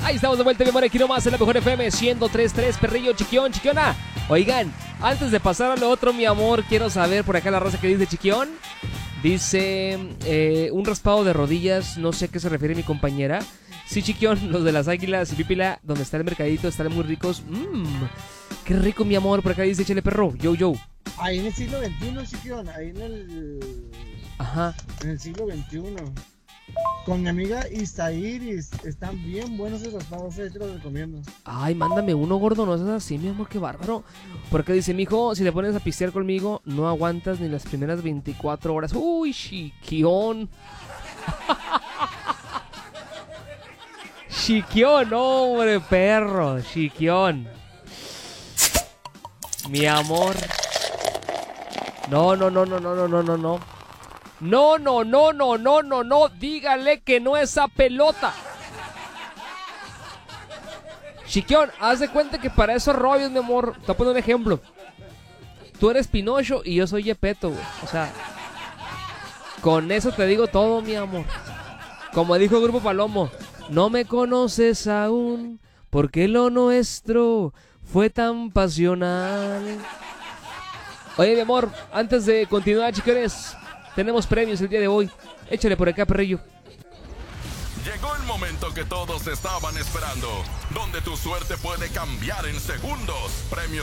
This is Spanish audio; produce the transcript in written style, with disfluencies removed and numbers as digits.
Ahí estamos de vuelta, mi amor, aquí nomás en la mejor FM 103.3, perrillo, chiquión, chiquiona. Oigan, antes de pasar a lo otro, mi amor, quiero saber por acá la raza que dice chiquión. Dice, un raspado de rodillas, no sé a qué se refiere mi compañera. Sí, chiquión, los de las águilas y pípila, donde está el mercadito, están muy ricos. Qué rico, mi amor, por acá dice, échale perro, yo. Ahí en el siglo XXI, chiquión, ahí en el siglo XXI. Con mi amiga Isairis, están bien buenos esos raspados, te los recomiendo. Ay, mándame uno, gordo, no seas así, mi amor, qué bárbaro. Por acá dice, mijo, si te pones a pistear conmigo, no aguantas ni las primeras 24 horas. Uy, chiquión. Chiquión, hombre, perro, chiquión. Mi amor. No. No, dígale que no esa pelota. Chiquión, haz de cuenta que para esos rollos, mi amor, te voy a poner un ejemplo. Tú eres Pinocho y yo soy Gepetto, güey. O sea, con eso te digo todo, mi amor. Como dijo el Grupo Palomo, no me conoces aún, porque lo nuestro fue tan pasional. Oye, mi amor, antes de continuar, chiquiones, tenemos premios el día de hoy. Échale por acá, perrillo. Llegó el momento que todos estaban esperando, donde tu suerte puede cambiar en segundos. Premios